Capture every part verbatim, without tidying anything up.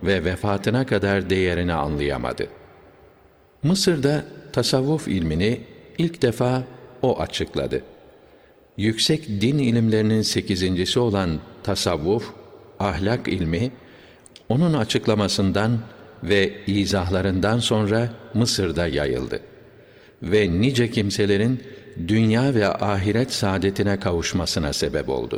ve vefatına kadar değerini anlayamadı. Mısır'da tasavvuf ilmini ilk defa o açıkladı. Yüksek din ilimlerinin sekizincisi olan tasavvuf, ahlak ilmi, onun açıklamasından ve izahlarından sonra Mısır'da yayıldı. Ve nice kimselerin dünya ve ahiret saadetine kavuşmasına sebep oldu.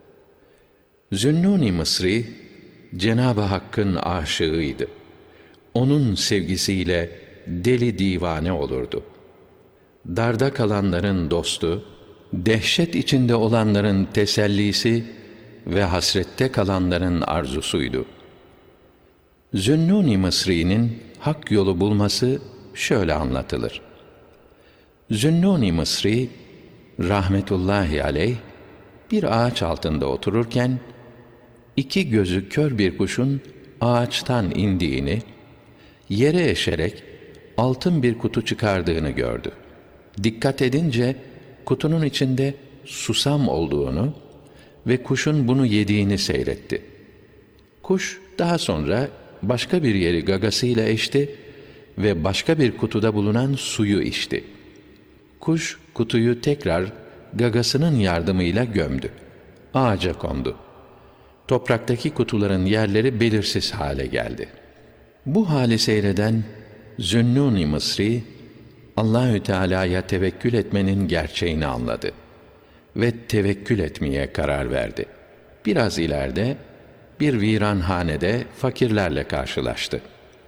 Zünnûn-i Mısri, Cenab-ı Hakk'ın aşığıydı. Onun sevgisiyle deli divane olurdu. Darda kalanların dostu, dehşet içinde olanların tesellisi ve hasrette kalanların arzusuydu. Zünnûn-i Mısri'nin hak yolu bulması şöyle anlatılır. Zünnûn-i Mısri, rahmetullahi aleyh, bir ağaç altında otururken, iki gözü kör bir kuşun ağaçtan indiğini, yere eşerek altın bir kutu çıkardığını gördü. Dikkat edince, kutunun içinde susam olduğunu ve kuşun bunu yediğini seyretti. Kuş daha sonra başka bir yeri gagasıyla eşti ve başka bir kutuda bulunan suyu içti. Kuş kutuyu tekrar gagasının yardımıyla gömdü. Ağaca kondu. Topraktaki kutuların yerleri belirsiz hale geldi. Bu hali seyreden Zünnûn-i Mısri, Allahü Teala'ya tevekkül etmenin gerçeğini anladı ve tevekkül etmeye karar verdi. Biraz ileride bir viranhanede fakirlerle karşılaştı.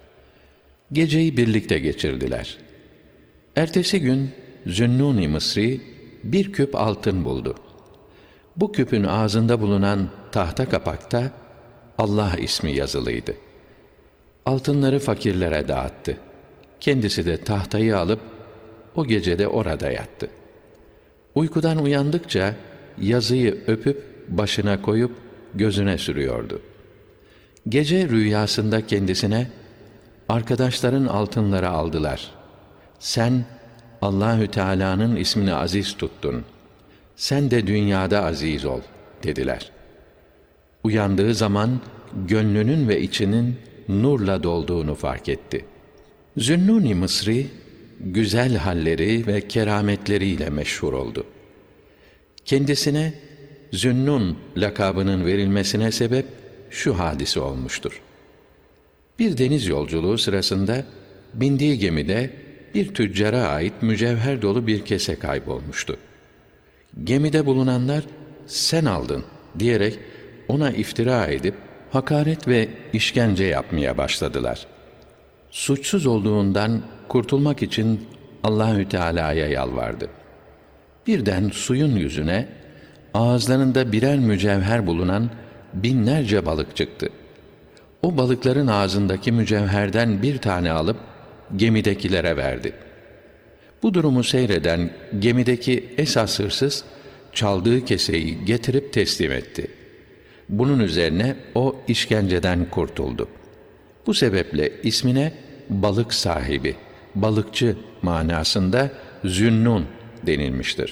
Geceyi birlikte geçirdiler. Ertesi gün Zünnûn-i Mısri bir küp altın buldu. Bu küpün ağzında bulunan tahta kapakta Allah ismi yazılıydı. Altınları fakirlere dağıttı. Kendisi de tahtayı alıp o gece de orada yattı. Uykudan uyandıkça yazıyı öpüp başına koyup gözüne sürüyordu. Gece rüyasında kendisine, arkadaşların altınları aldılar. Sen Allahü Teala'nın ismini aziz tuttun. Sen de dünyada aziz ol dediler. Uyandığı zaman gönlünün ve içinin nurla dolduğunu fark etti. Zünnûn-i Mısri güzel halleri ve kerametleriyle meşhur oldu. Kendisine Zünnûn lakabının verilmesine sebep şu hadise olmuştur. Bir deniz yolculuğu sırasında bindiği gemide bir tüccara ait mücevher dolu bir kese kaybolmuştu. Gemide bulunanlar sen aldın diyerek ona iftira edip hakaret ve işkence yapmaya başladılar. Suçsuz olduğundan kurtulmak için Allahü Teala'ya yalvardı. Birden suyun yüzüne ağızlarında birer mücevher bulunan binlerce balık çıktı. O balıkların ağzındaki mücevherden bir tane alıp gemidekilere verdi. Bu durumu seyreden gemideki esas hırsız çaldığı keseyi getirip teslim etti. Bunun üzerine o işkenceden kurtuldu. Bu sebeple ismine balık sahibi, balıkçı manasında Zünnûn denilmiştir.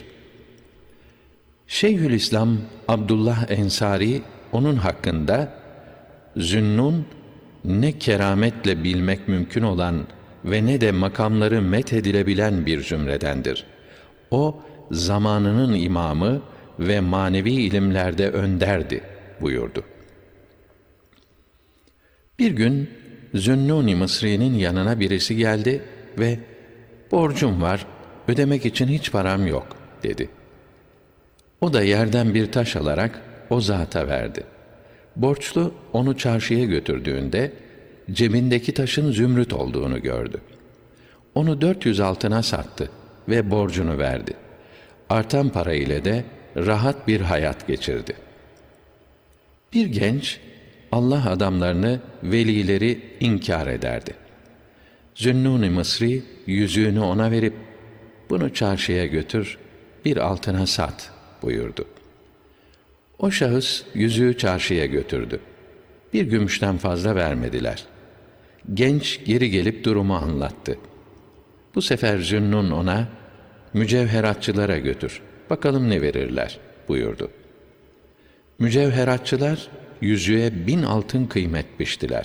Şeyhülislam Abdullah Ensari onun hakkında Zünnûn ne kerametle bilmek mümkün olan ve ne de makamları methedilebilen bir zümredendir. O zamanının imamı ve manevi ilimlerde önderdi buyurdu. Bir gün Zünnûn-i Mısri'nin yanına birisi geldi ve borcum var, ödemek için hiç param yok dedi. O da yerden bir taş alarak o zata verdi. Borçlu onu çarşıya götürdüğünde cebindeki taşın zümrüt olduğunu gördü. Onu dört yüz altına sattı ve borcunu verdi. Artan para ile de rahat bir hayat geçirdi. Bir genç Allah adamlarını, velileri inkar ederdi. Zünnûn-i Mısri yüzüğünü ona verip bunu çarşıya götür, bir altına sat buyurdu. O şahıs yüzüğü çarşıya götürdü. Bir gümüşten fazla vermediler. Genç geri gelip durumu anlattı. Bu sefer Zünnûn ona, mücevheratçılara götür, bakalım ne verirler buyurdu. Mücevheratçılar yüzüğe bin altın kıymet biçtiler.